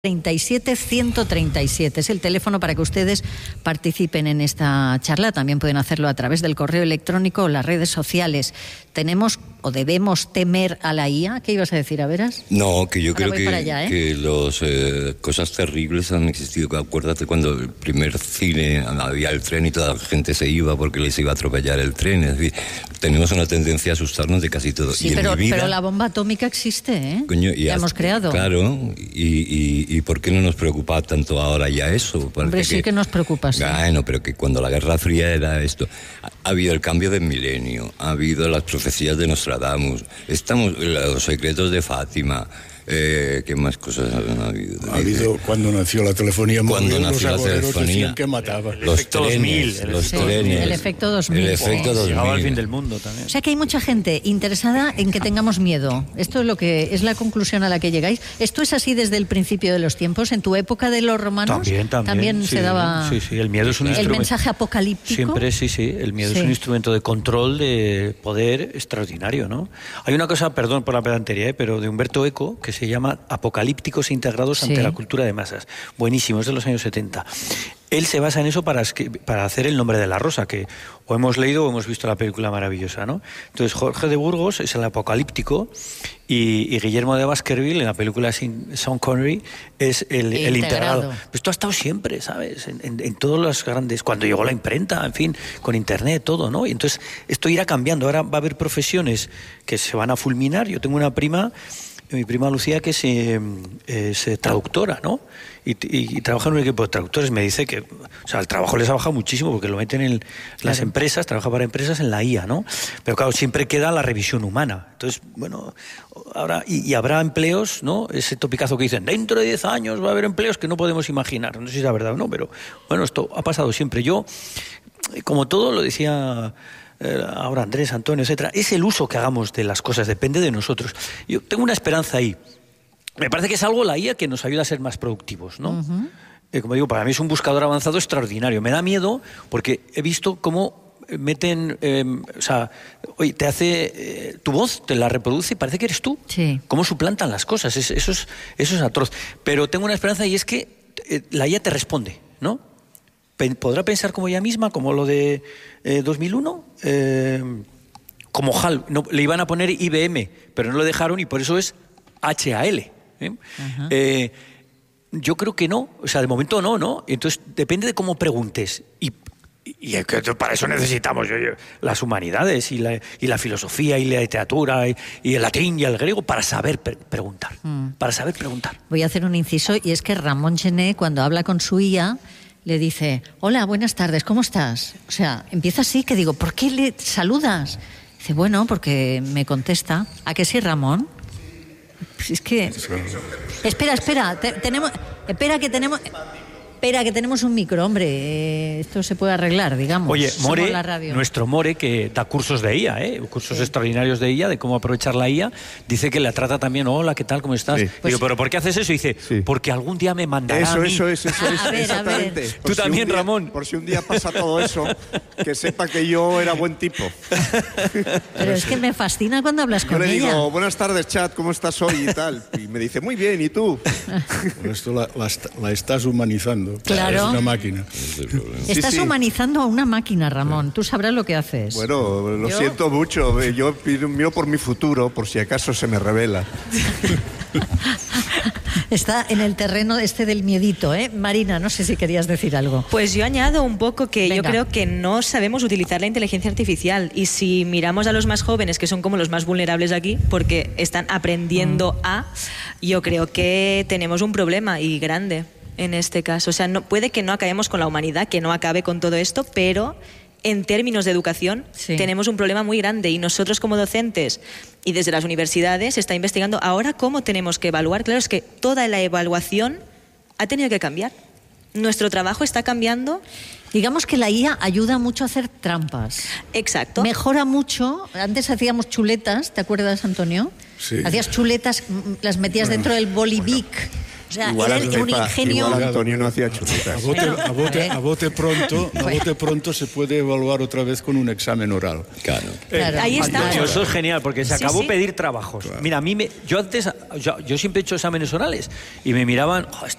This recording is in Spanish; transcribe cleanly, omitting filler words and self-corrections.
37-137 es el teléfono para que ustedes participen en esta charla. También pueden hacerlo a través del correo electrónico o las redes sociales. ¿Tenemos o debemos temer a la IA? ¿Qué ibas a decir, Averas? No, que yo creo que las cosas terribles han existido. Acuérdate cuando el primer cine había el tren y toda la gente se iba porque les iba a atropellar el tren. Es decir, tenemos una tendencia a asustarnos de casi todo. Sí, y pero pero la bomba atómica existe, ¿eh? Coño, la hemos creado. Claro, ¿y por qué no nos preocupa tanto ahora ya eso? Hombre, sí que nos preocupa, sí. Bueno, pero que cuando la Guerra Fría era esto. Ha habido el cambio del milenio, ha habido las profecías de Nostradamus, los secretos de Fátima. ¿Qué más cosas han habido? Ha habido cuando nació la telefonía móvil. Cuando nació la telefonía, que mataba. Los trenes. El efecto 2000. El efecto 2000. Llegaba al fin del mundo también. O sea que hay mucha gente interesada en que tengamos miedo. Esto es lo que es la conclusión a la que llegáis. ¿Esto es así desde el principio de los tiempos? ¿En tu época de los romanos? También se daba. Sí, el miedo es un instrumento. El mensaje apocalíptico. Siempre, sí. El miedo es un instrumento de control, de poder extraordinario, ¿no? Hay una cosa, perdón por la pedantería, pero de Humberto Eco, que se llama Apocalípticos e integrados ante la cultura de masas. Buenísimo, es de los años 70. Él se basa en eso para hacer El nombre de la rosa, que o hemos leído o hemos visto la película maravillosa, ¿no? Entonces, Jorge de Burgos es el apocalíptico y Guillermo de Baskerville, en la película Sean Connery, es el integrado. Pues esto ha estado siempre, ¿sabes? En todos los grandes... Cuando llegó la imprenta, en fin, con internet, todo, ¿no? Y entonces, esto irá cambiando. Ahora va a haber profesiones que se van a fulminar. Yo tengo una prima... Mi prima Lucía, que es traductora, ¿no? Y trabaja en un equipo de traductores. Me dice que, o sea, el trabajo les ha bajado muchísimo porque lo meten en las empresas, trabaja para empresas en la IA, ¿no? Pero claro, siempre queda la revisión humana. Entonces, bueno, ahora, y habrá empleos, ¿no? Ese topicazo que dicen, dentro de 10 años va a haber empleos que no podemos imaginar. No sé si es la verdad o no, pero bueno, esto ha pasado siempre. Yo, como todo, lo decía... ahora Andrés, Antonio, etcétera, es el uso que hagamos de las cosas, depende de nosotros. Yo tengo una esperanza ahí. Me parece que es algo la IA que nos ayuda a ser más productivos, ¿no? Como digo, para mí es un buscador avanzado extraordinario. Me da miedo porque he visto cómo meten, o sea, oye, te hace tu voz, te la reproduce y parece que eres tú. Sí. Cómo suplantan las cosas, eso es atroz. Pero tengo una esperanza y es que la IA te responde, ¿no? ¿Podrá pensar como ella misma, como lo de 2001? Como HAL. No, le iban a poner IBM, pero no lo dejaron y por eso es HAL. Yo creo que no. O sea, de momento no. Entonces, depende de cómo preguntes. Y para eso necesitamos las humanidades y la filosofía y la literatura y el latín y el griego para saber preguntar. Para saber preguntar. Voy a hacer un inciso y es que Ramón Gené, cuando habla con su IA... le dice, hola, buenas tardes, ¿cómo estás? O sea, empieza así, que digo, ¿por qué le saludas? Dice, bueno, porque me contesta. ¿A que sí, Ramón? Pues es que... Espera, Espera, que tenemos un micro, hombre. Esto se puede arreglar, digamos. Oye, More, la radio. Nuestro More, que da cursos de IA, cursos extraordinarios de IA, de cómo aprovechar la IA, dice que la trata también, hola, ¿qué tal, cómo estás? Sí. Digo, ¿pero por qué haces eso? Y dice, porque algún día me mandará a mí. Eso es, exactamente. Tú también, Ramón. Por si un día pasa todo eso, que sepa que yo era buen tipo. Pero es que me fascina cuando hablas con ella. Yo le digo, buenas tardes, chat, ¿cómo estás hoy y tal? Y me dice, muy bien, ¿y tú? Por esto la estás humanizando. Claro. Es una máquina. Estás humanizando a una máquina, Ramón. Tú sabrás lo que haces. Bueno, lo siento mucho. Yo miro por mi futuro, por si acaso se me revela. Está en el terreno del miedito, ¿eh? Marina, no sé si querías decir algo. Pues yo añado un poco que Venga. Yo creo que no sabemos utilizar la inteligencia artificial. Y si miramos a los más jóvenes, que son como los más vulnerables aquí, porque están aprendiendo yo creo que tenemos un problema y grande en este caso. O sea, puede que no acabemos con la humanidad, que no acabe con todo esto, pero en términos de educación tenemos un problema muy grande y nosotros como docentes y desde las universidades se está investigando ahora cómo tenemos que evaluar. Claro, es que toda la evaluación ha tenido que cambiar. Nuestro trabajo está cambiando. Digamos que la IA ayuda mucho a hacer trampas. Exacto. Mejora mucho. Antes hacíamos chuletas, ¿te acuerdas, Antonio? Sí. Hacías chuletas, las metías dentro del bolivic. O sea, Igual, era un ingenio. igual Antonio no hacía chuletas. A bote pronto se puede evaluar otra vez con un examen oral. Claro. Ahí está. Antonio, eso es genial, porque se Sí, acabó sí. pedir trabajos. Mira, a mí yo siempre he hecho exámenes orales y me miraban,